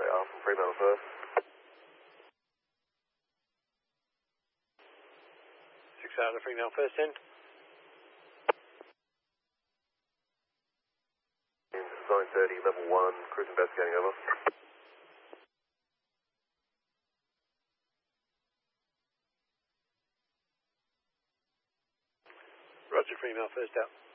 from Fremantle first. 6 out of Fremantle first end. 930, level 1, cruise investigating, over. Roger, Fremantle first out.